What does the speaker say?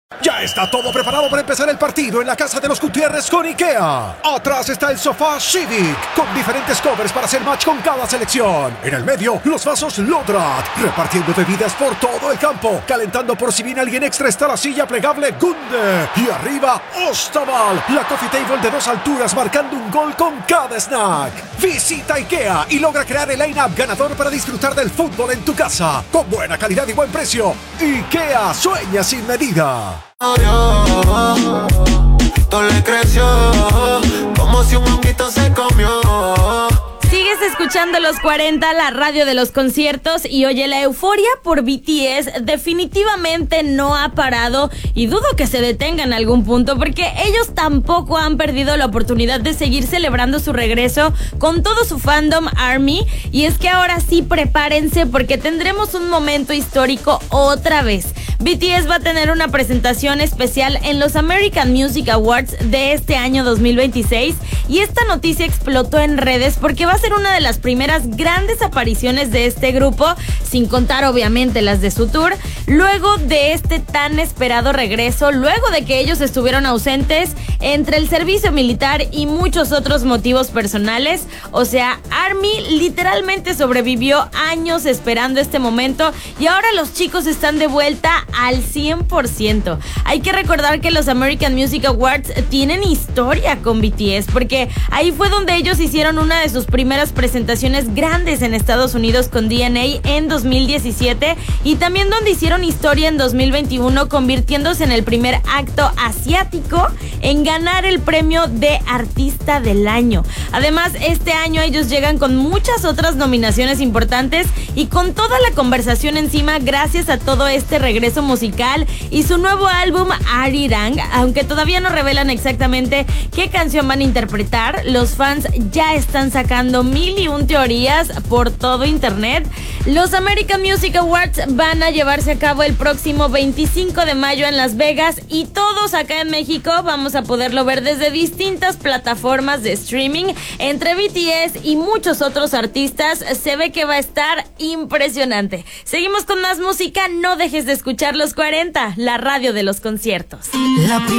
Ya está todo preparado para empezar el partido en la casa de los Gutiérrez con IKEA. Atrás está el sofá Civic, con diferentes covers para hacer match con cada selección. En el medio, los vasos Lodrat, repartiendo bebidas por todo el campo. Calentando por si viene alguien extra está la silla plegable Gunde. Y arriba, Ostaval, la coffee table de 2 alturas marcando un gol con cada snack. Visita IKEA y logra crear el line-up ganador para disfrutar del fútbol en tu casa. Con buena calidad y buen precio. IKEA sueña sin medida. Todo le creció, como si un honguito se comió. Sigues escuchando Los 40, la radio de los conciertos. Y oye, la euforia por BTS definitivamente no ha parado. Y dudo que se detenga en algún punto, porque ellos tampoco han perdido la oportunidad de seguir celebrando su regreso con todo su fandom ARMY. Y es que ahora sí, prepárense, porque tendremos un momento histórico otra vez. BTS va a tener una presentación especial en los American Music Awards de este año 2026. Y esta noticia explotó en redes porque va a ser una de las primeras grandes apariciones de este grupo, sin contar obviamente las de su tour, luego de este tan esperado regreso, luego de que ellos estuvieron ausentes entre el servicio militar y muchos otros motivos personales. O sea, ARMY literalmente sobrevivió años esperando este momento y ahora los chicos están de vuelta al 100%. Hay que recordar que los American Music Awards tienen historia con BTS, porque ahí fue donde ellos hicieron una de sus primeras presentaciones grandes en Estados Unidos con DNA en 2017, y también donde hicieron historia en 2021 convirtiéndose en el primer acto asiático en ganar el premio de Artista del Año. Además, este año ellos llegan con muchas otras nominaciones importantes y con toda la conversación encima gracias a todo este regreso musical y su nuevo álbum Arirang. Aunque todavía no revelan exactamente qué canción van a interpretar, los fans ya están sacando 1001 teorías por todo internet. Los American Music Awards van a llevarse a cabo el próximo 25 de mayo en Las Vegas, y todos acá en México vamos a poderlo ver desde distintas plataformas de streaming. Entre BTS y muchos otros artistas, se ve que va a estar impresionante. Seguimos con más música, no dejes de escuchar Los 40, la radio de los conciertos.